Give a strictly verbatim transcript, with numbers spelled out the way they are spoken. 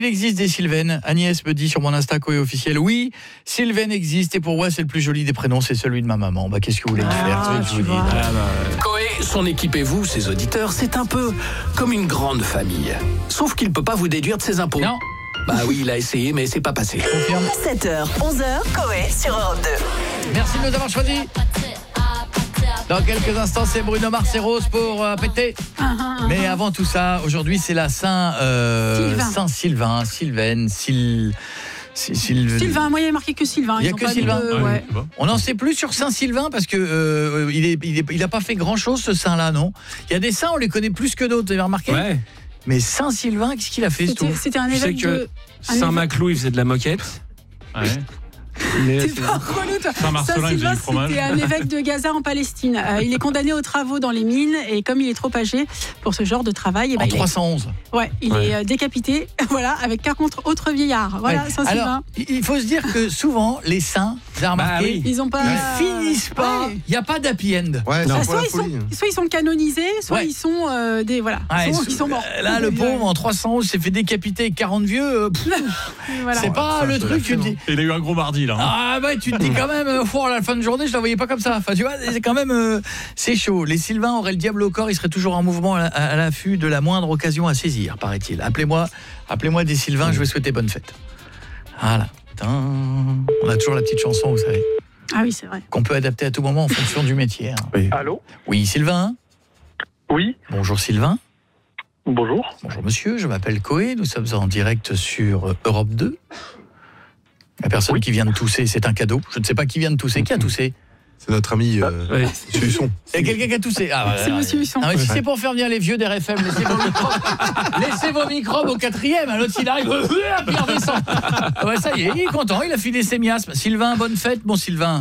Il existe des Sylvaines. Agnès me dit sur mon Insta Coé officiel, oui, Sylvaine existe et pour moi c'est le plus joli des prénoms, c'est celui de ma maman. Bah qu'est-ce que vous voulez ah, faire tu tu vois. ah, bah, Coé, son équipe et vous, ses auditeurs, c'est un peu comme une grande famille. Sauf qu'il peut pas vous déduire de ses impôts. Non. Bah oui, il a essayé, mais c'est pas passé. Confirme. sept heures, onze heures, Coé sur Europe deux. Merci de nous avoir choisis. Dans quelques instants, c'est Bruno Mars et Rose pour euh, péter. Mais avant tout ça, aujourd'hui, c'est la Saint euh, Sylvain. Saint-Sylvain, Sylvaine, Syl... Syl... Syl... Sylvain, moi il y a marqué que Sylvain. Il y a Ils ont que pas Sylvain. mis de- Ah, ouais. On n'en sait plus sur Saint-Sylvain parce que euh, il est, il est, il a pas fait grand-chose ce saint-là, non. Il y a des saints, on les connaît plus que d'autres, vous avez remarqué? Ouais. Mais Saint-Sylvain, qu'est-ce qu'il a fait ce C'était tout? c'était un Tu sais évêque que de... un évêque- Saint-Maclou, il faisait de la moquette. Ouais. Mais C'est pas relou, toi. Saint-Marcelin, il faisait Saint-Sylvain, du fromage. c'était un évêque de Gaza en Palestine. Euh, il est condamné aux travaux dans les mines et comme il est trop âgé pour ce genre de travail, eh ben, En il, trois est, cent onze. ouais, il Ouais. est euh, décapité, voilà, avec quarante autres vieillards. Voilà, Ouais. Saint-Sylvain. Alors, il faut se dire que souvent, les saints, vous avez remarqué, Bah oui. Ils ont pas. ils finissent pas, il Ouais. n'y a pas d'happy end. Ouais, Bah, c'est pour soit, la ils sont, folie. soit ils sont canonisés, soit Ouais. ils sont euh, des voilà, Ouais, ils, sont, sous- ils sont morts. Là, le pauvre, en trois cent onze, s'est fait décapiter avec quarante vieux. euh, pff, Voilà. c'est pas ça, le je te truc, la tu te fais, dis... Il a eu un gros mardi là. hein. Ah bah tu te dis quand même, euh, oh, à la fin de journée, je la voyais pas comme ça. Enfin, tu vois, c'est quand même, euh, c'est chaud. Les Sylvains auraient le diable au corps, ils seraient toujours en mouvement à, à l'affût de la moindre occasion à saisir, paraît-il. Appelez-moi, appelez-moi des Sylvains, je vais souhaiter bonne fête. Voilà. Tain. On a toujours la petite chanson, vous savez, Ah oui, c'est vrai. qu'on peut adapter à tout moment en fonction du métier. hein. Allô? Oui, Sylvain. Oui, Bonjour Sylvain. bonjour. Bonjour monsieur, je m'appelle Coé, nous sommes en direct sur Europe deux. La personne qui vient de tousser, c'est un cadeau. Je ne sais pas qui vient de tousser. Qui a toussé? C'est notre ami euh, Ouais. Husson. Il y a quelqu'un qui a toussé. Ah, C'est ouais, monsieur ouais. Husson. Ah, mais si Ouais. c'est pour faire venir les vieux d'R F M, laissez vos microbes, laissez vos microbes au quatrième. L'autre, il arrive, puis il redescend. Ah ouais, ça y est, il est content, il a filé ses miasmes. Sylvain, bonne fête, bon Sylvain.